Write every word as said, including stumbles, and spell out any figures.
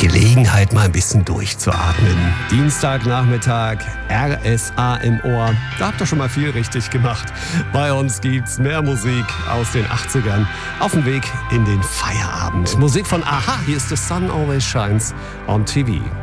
Gelegenheit, mal ein bisschen durchzuatmen. Dienstagnachmittag, R S A im Ohr. Da habt ihr schon mal viel richtig gemacht. Bei uns gibt's mehr Musik aus den achtzigern auf dem Weg in den Feierabend. Musik von Aha, hier ist The Sun Always Shines on T V.